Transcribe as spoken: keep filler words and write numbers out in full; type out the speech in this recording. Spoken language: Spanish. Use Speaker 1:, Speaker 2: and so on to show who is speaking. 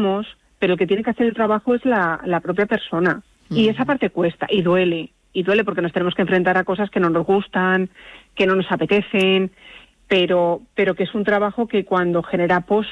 Speaker 1: somos, pero el que tiene que hacer el trabajo es la, la propia persona. Mm. Y esa parte cuesta y duele. Y duele porque nos tenemos que enfrentar a cosas que no nos gustan, que no nos apetecen, pero, pero que es un trabajo que cuando genera pos